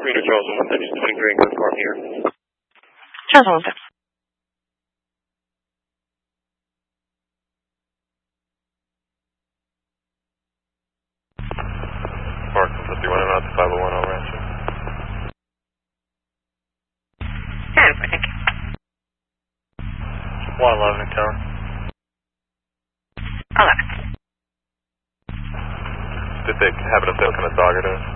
Reno Charles 130, Swing Green, good car here. Charles 130. Park 51 and out to 501 all Rancho. Yeah, thank you. 111 tower. 11. Did they happen to say what kind of dog it is?